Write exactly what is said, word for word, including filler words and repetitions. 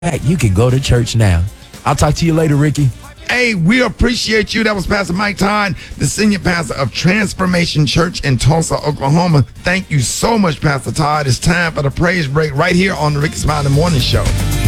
you can go to church now. I'll talk to you later, Ricky. Hey, we appreciate you. That was Pastor Mike Todd, the senior pastor of Transformation Church in Tulsa, Oklahoma. Thank you so much, Pastor Todd. It's time for the praise break right here on the Ricky Smiley Morning Show.